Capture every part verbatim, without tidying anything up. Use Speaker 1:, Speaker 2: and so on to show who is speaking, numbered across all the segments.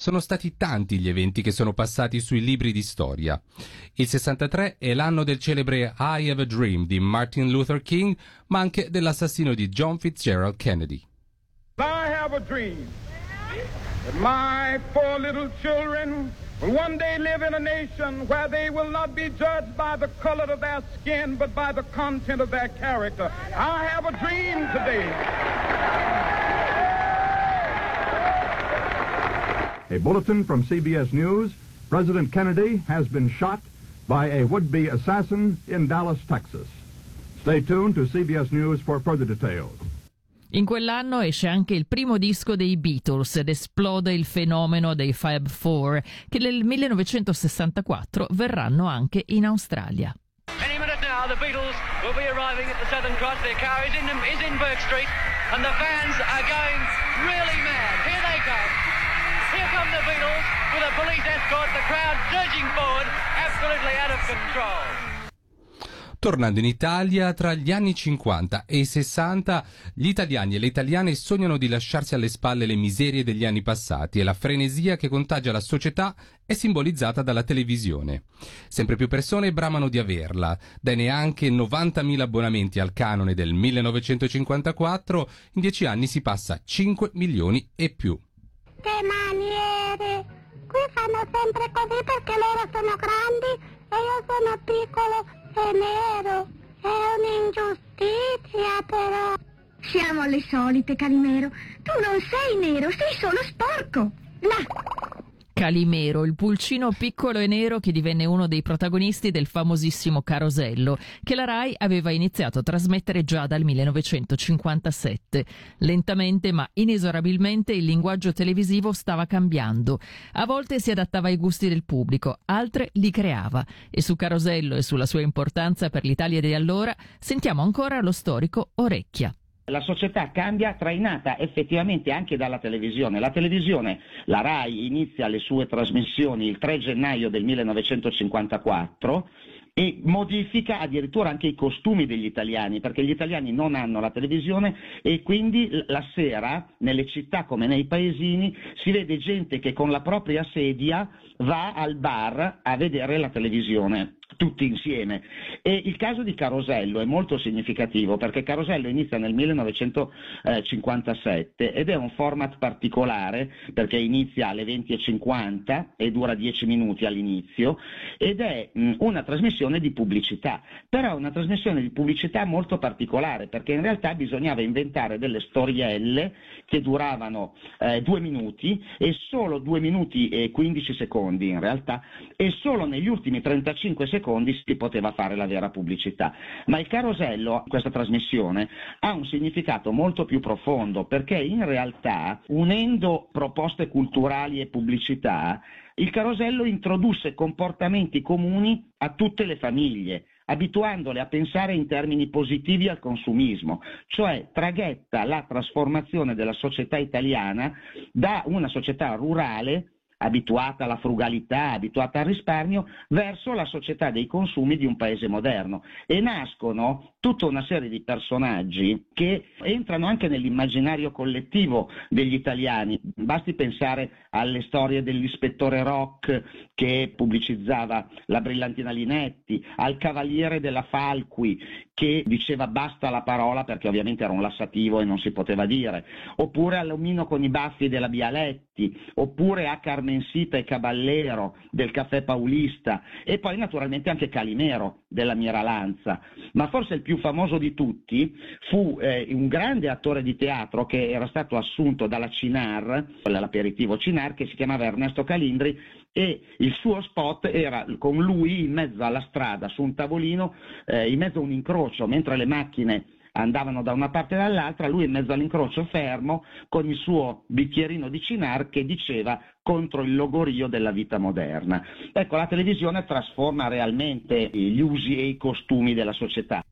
Speaker 1: sono stati tanti gli eventi che sono passati sui libri di storia. Il sessantatré è l'anno del celebre I Have a Dream di Martin Luther King, ma anche dell'assassino di John Fitzgerald Kennedy.
Speaker 2: I have a dream that my four little children will one day live in a nation where they will not be judged by the color of their skin, but by the content of their character. I have a dream today.
Speaker 3: A bulletin from C B S News. President Kennedy has been shot by a would-be assassin in Dallas, Texas. Stay tuned to C B S News for further details.
Speaker 4: In quell'anno esce anche il primo disco dei Beatles ed esplode il fenomeno dei Fab Four, che nel millenovecentosessantaquattro verranno anche in Australia.
Speaker 5: Any minute now the Beatles will be arriving at the Southern Cross. Their car is in, is in Burke Street and the fans are going really mad. Here they come. Here come the Beatles with a police escort, the crowd surging forward, absolutely out of control.
Speaker 1: Tornando in Italia, tra gli anni cinquanta e i sessanta, gli italiani e le italiane sognano di lasciarsi alle spalle le miserie degli anni passati e la frenesia che contagia la società è simbolizzata dalla televisione. Sempre più persone bramano di averla. Dai neanche novantamila abbonamenti al canone del millenovecentocinquantaquattro, in dieci anni si passa a cinque milioni e più.
Speaker 6: Che maniere! Qui fanno sempre così perché loro sono grandi e io sono piccolo e nero. È un'ingiustizia, però.
Speaker 7: Siamo alle solite, Calimero. Tu non sei nero, sei solo sporco. Là.
Speaker 4: Calimero, il pulcino piccolo e nero che divenne uno dei protagonisti del famosissimo Carosello, che la Rai aveva iniziato a trasmettere già dal millenovecentocinquantasette. Lentamente ma inesorabilmente il linguaggio televisivo stava cambiando. A volte si adattava ai gusti del pubblico, altre li creava. E su Carosello e sulla sua importanza per l'Italia di allora sentiamo ancora lo storico Orecchia.
Speaker 8: La società cambia trainata effettivamente anche dalla televisione. La televisione, la Rai, inizia le sue trasmissioni il tre gennaio del millenovecentocinquantaquattro e modifica addirittura anche i costumi degli italiani, perché gli italiani non hanno la televisione e quindi la sera nelle città come nei paesini si vede gente che con la propria sedia va al bar a vedere la televisione tutti insieme. E il caso di Carosello è molto significativo perché Carosello inizia nel millenovecentocinquantasette ed è un format particolare perché inizia alle venti e cinquanta e dura dieci minuti all'inizio ed è mh, una trasmissione di pubblicità, però è una trasmissione di pubblicità molto particolare perché in realtà bisognava inventare delle storielle che duravano eh, due minuti e solo due minuti e quindici secondi in realtà e solo negli ultimi trentacinque secondi si poteva fare la vera pubblicità. Ma il Carosello, questa trasmissione, ha un significato molto più profondo perché in realtà, unendo proposte culturali e pubblicità, il Carosello introdusse comportamenti comuni a tutte le famiglie, abituandole a pensare in termini positivi al consumismo, cioè traghetta la trasformazione della società italiana da una società rurale abituata alla frugalità, abituata al risparmio, verso la società dei consumi di un paese moderno. E nascono tutta una serie di personaggi che entrano anche nell'immaginario collettivo degli italiani. Basti pensare alle storie dell'ispettore Rock che pubblicizzava la brillantina Linetti, al cavaliere della Falqui che diceva basta la parola perché ovviamente era un lassativo e non si poteva dire, oppure all'omino con i baffi della Bialetti, oppure a Carmensita e Caballero del Caffè Paulista e poi naturalmente anche Calimero della Miralanza. Ma forse il più famoso di tutti fu eh, un grande attore di teatro che era stato assunto dalla Cinar, l'aperitivo Cinar, che si chiamava Ernesto Calindri e il suo spot era con lui in mezzo alla strada su un tavolino, eh, in mezzo a un incrocio, mentre le macchine andavano da una parte e dall'altra, lui in mezzo all'incrocio fermo con il suo bicchierino di Cinar che diceva contro il logorio della vita moderna. Ecco, la televisione trasforma realmente gli usi e i costumi della società.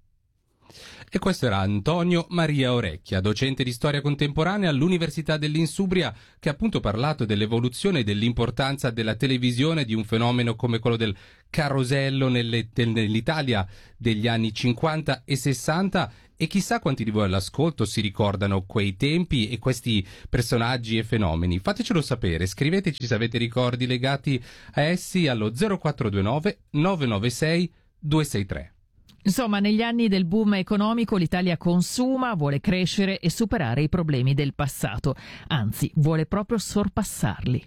Speaker 1: E questo era Antonio Maria Orecchia, docente di storia contemporanea all'Università dell'Insubria, che ha appunto parlato dell'evoluzione e dell'importanza della televisione, di un fenomeno come quello del Carosello nelle, nell'Italia degli anni cinquanta e sessanta E chissà quanti di voi all'ascolto si ricordano quei tempi e questi personaggi e fenomeni. Fatecelo sapere, scriveteci se avete ricordi legati a essi allo zero quattro due nove nove nove sei due sei tre.
Speaker 4: Insomma, negli anni del boom economico l'Italia consuma, vuole crescere e superare i problemi del passato. Anzi, vuole proprio sorpassarli.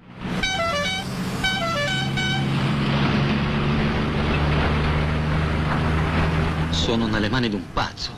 Speaker 9: Sono nelle mani di un pazzo.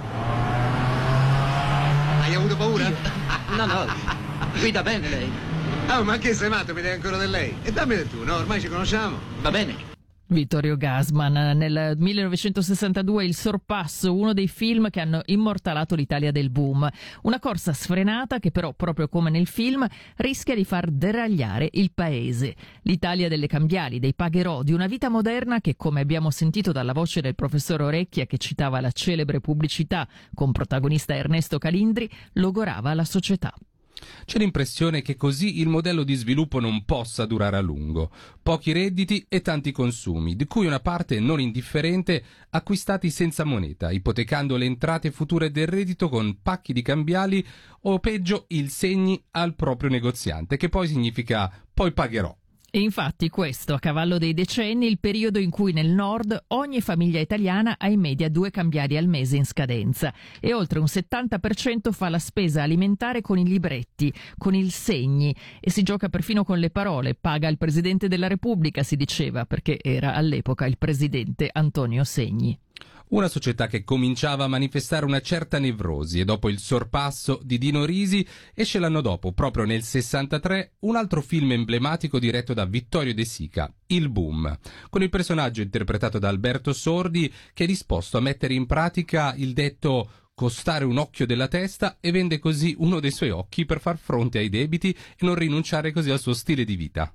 Speaker 10: Hai avuto paura?
Speaker 9: No, no, guida bene lei.
Speaker 10: Oh, ma che sei matto, mi dai ancora del lei? E dammi del tu, no? Ormai ci conosciamo.
Speaker 9: Va bene.
Speaker 4: Vittorio Gassman, nel millenovecentosessantadue Il Sorpasso, uno dei film che hanno immortalato l'Italia del boom. Una corsa sfrenata che però, proprio come nel film, rischia di far deragliare il paese. L'Italia delle cambiali, dei pagherò, di una vita moderna che, come abbiamo sentito dalla voce del professor Orecchia che citava la celebre pubblicità con protagonista Ernesto Calindri, logorava la società.
Speaker 1: C'è l'impressione che così il modello di sviluppo non possa durare a lungo. Pochi redditi e tanti consumi, di cui una parte non indifferente acquistati senza moneta, ipotecando le entrate future del reddito con pacchi di cambiali o peggio il segni al proprio negoziante, che poi significa poi pagherò.
Speaker 4: E infatti questo, a cavallo dei decenni, il periodo in cui nel nord ogni famiglia italiana ha in media due cambiali al mese in scadenza e oltre un settanta per cento fa la spesa alimentare con i libretti, con il segni e si gioca perfino con le parole. Paga il Presidente della Repubblica, si diceva, perché era all'epoca il Presidente Antonio Segni.
Speaker 1: Una società che cominciava a manifestare una certa nevrosi e dopo Il Sorpasso di Dino Risi esce l'anno dopo, proprio nel sessantatré, un altro film emblematico diretto da Vittorio De Sica, Il Boom, con il personaggio interpretato da Alberto Sordi che è disposto a mettere in pratica il detto costare un occhio della testa e vende così uno dei suoi occhi per far fronte ai debiti e non rinunciare così al suo stile di vita.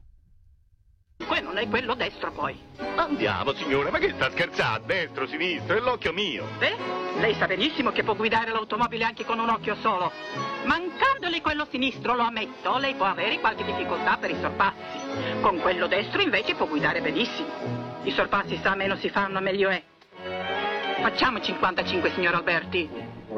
Speaker 11: Quello non è quello destro poi.
Speaker 12: Andiamo signore, ma che sta scherzando? Destro, sinistro, è l'occhio mio.
Speaker 11: Beh, lei sa benissimo che può guidare l'automobile anche con un occhio solo. Mancandole quello sinistro, lo ammetto, lei può avere qualche difficoltà per i sorpassi. Con quello destro invece può guidare benissimo. I sorpassi sa meno si fanno, meglio è. Facciamo cinquantacinque, signor Alberti.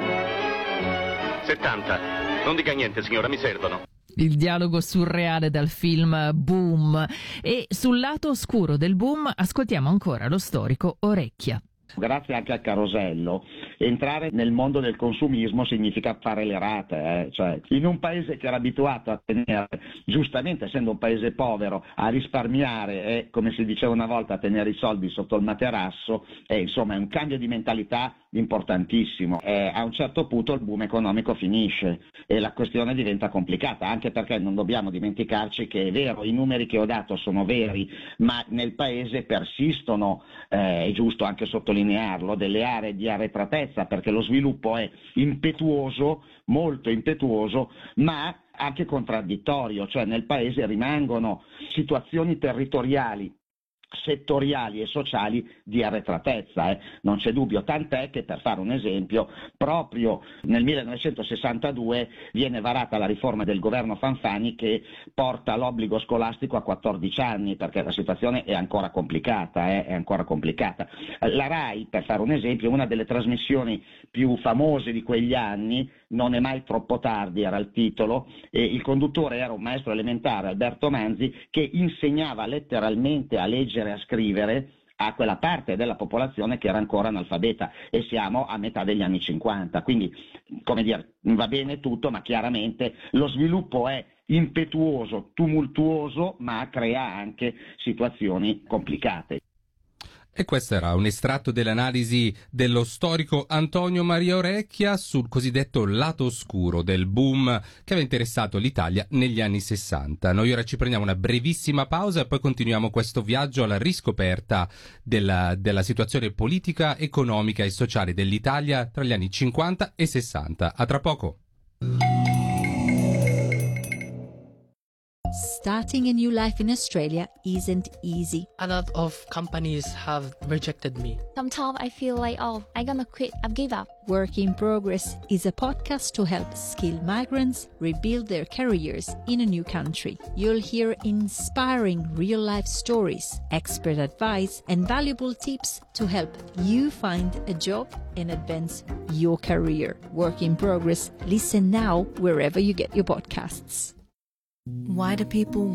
Speaker 12: settanta. Non dica niente signora, mi servono.
Speaker 4: Il dialogo surreale dal film Boom. E sul lato oscuro del boom ascoltiamo ancora lo storico Orecchia.
Speaker 8: Grazie anche al carosello, entrare nel mondo del consumismo significa fare le rate, eh? Cioè, in un paese che era abituato a tenere, giustamente essendo un paese povero, a risparmiare e, come si diceva una volta, a tenere i soldi sotto il materasso, eh, insomma è un cambio di mentalità importantissimo. Eh, a un certo punto il boom economico finisce e la questione diventa complicata, anche perché non dobbiamo dimenticarci che è vero, i numeri che ho dato sono veri, ma nel paese persistono, eh, è giusto anche sottolinearlo, delle aree di arretratezza, perché lo sviluppo è impetuoso, molto impetuoso, ma anche contraddittorio, cioè nel paese rimangono situazioni territoriali, settoriali e sociali di arretratezza, eh? Non c'è dubbio, tant'è che, per fare un esempio, proprio nel millenovecentosessantadue viene varata la riforma del governo Fanfani che porta l'obbligo scolastico a quattordici anni, perché la situazione è ancora complicata, eh? È ancora complicata. La RAI, per fare un esempio, una delle trasmissioni più famose di quegli anni, Non è mai troppo tardi era il titolo, e il conduttore era un maestro elementare, Alberto Manzi, che insegnava letteralmente a leggere e a scrivere a quella parte della popolazione che era ancora analfabeta, e siamo a metà degli anni cinquanta, quindi, come dire, va bene tutto, ma chiaramente lo sviluppo è impetuoso, tumultuoso, ma crea anche situazioni complicate.
Speaker 1: E questo era un estratto dell'analisi dello storico Antonio Maria Orecchia sul cosiddetto lato oscuro del boom che aveva interessato l'Italia negli anni sessanta. Noi ora ci prendiamo una brevissima pausa e poi continuiamo questo viaggio alla riscoperta della, della situazione politica, economica e sociale dell'Italia tra gli anni cinquanta e sessanta. A tra poco.
Speaker 13: Starting a new life in Australia isn't easy.
Speaker 14: A lot of companies have rejected me.
Speaker 15: Sometimes I feel like, oh, I'm gonna quit, I've give up.
Speaker 13: Work in Progress is a podcast to help skilled migrants rebuild their careers in a new country. You'll hear inspiring real-life stories, expert advice, and valuable tips to help you find a job and advance your career. Work in Progress. Listen now wherever you get your podcasts.
Speaker 16: Why do people